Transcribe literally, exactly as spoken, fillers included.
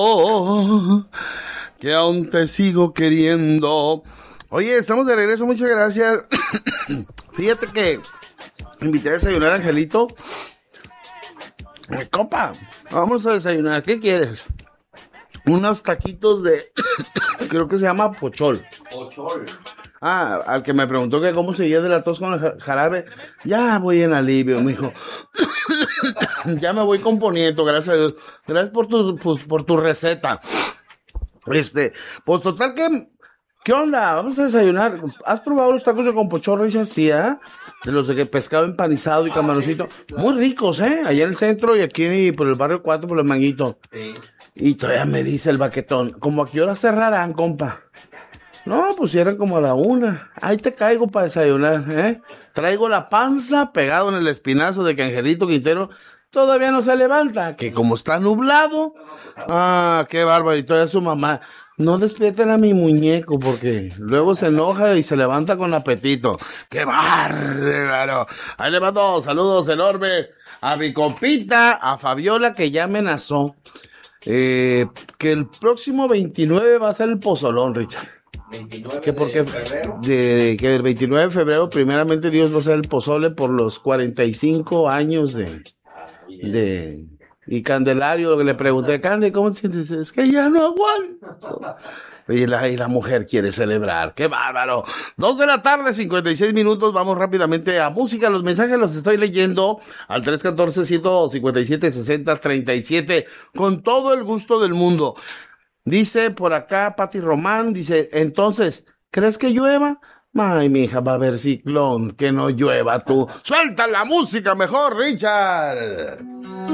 Oh, que aún te sigo queriendo. Oye, estamos de regreso, muchas gracias. Fíjate que invité a desayunar a Angelito. Eh, compa, vamos a desayunar, ¿qué quieres? Unos taquitos de, creo que se llama pochol. Pochol. Ah, al que me preguntó que cómo seguía de la tos con el jarabe, ya voy en alivio, mijo. Ya me voy componiendo, gracias a Dios. Gracias por tu, pues, por tu receta. Este, pues total que, ¿qué onda? Vamos a desayunar. ¿Has probado los tacos de con pochorro y así, eh? De los de que pescado empanizado y camaroncito. Muy ricos, ¿eh? Allá en el centro y aquí por el barrio cuatro, por el Manguito. Sí. Y todavía me dice el baquetón, ¿como a qué hora cerrarán, compa? No, pues eran como a la una. Ahí te caigo para desayunar, ¿eh? Traigo la panza pegado en el espinazo de que Angelito Quintero todavía no se levanta, que como está nublado. Ah, qué bárbaro. Y todavía su mamá, no despierten a mi muñeco porque luego se enoja y se levanta con apetito. ¡Qué bárbaro! Ahí le mando saludos enormes a mi compita, a Fabiola, que ya amenazó eh, que el próximo veintinueve va a ser el pozolón, Richard. veintinueve Que porque de febrero. de, que el veintinueve de febrero primeramente Dios va a hacer el pozole por los cuarenta y cinco años de de y Candelario, que le pregunté, Cande, ¿cómo te sientes? Es que ya no aguanto. Y la, y la mujer quiere celebrar. ¡Qué bárbaro! Dos de la tarde, cincuenta y seis minutos. Vamos rápidamente a música. Los mensajes los estoy leyendo al tres uno cuatro, uno cinco siete, seis cero tres siete con todo el gusto del mundo. Dice por acá Pati Román, dice, entonces, ¿crees que llueva? Ay, mija, va a haber ciclón, que no llueva tú. ¡Suelta la música mejor, Richard!